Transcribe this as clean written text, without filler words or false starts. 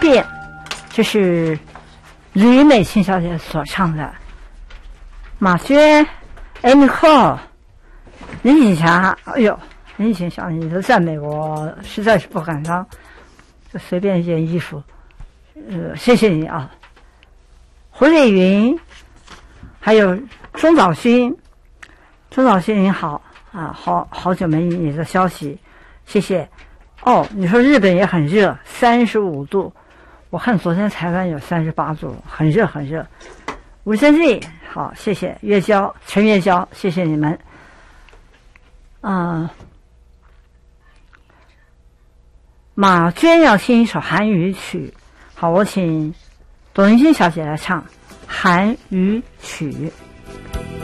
变，这是吕美琴小姐所唱的。马娟 Amy Cole 林锦霞，哎呦，林锦霞你的赞美我实在是不敢当，就随便一件衣服，谢谢你啊。胡丽云，还有钟早勋，钟早勋您好啊，好久没你的消息，谢谢。哦，你说日本也很热，35度，我看昨天台湾有38度，很热很热。吴生记，好，谢谢月娇，陈月娇，谢谢你们。马娟要听一首韩语曲，好，我请董云欣小姐来唱韩语曲。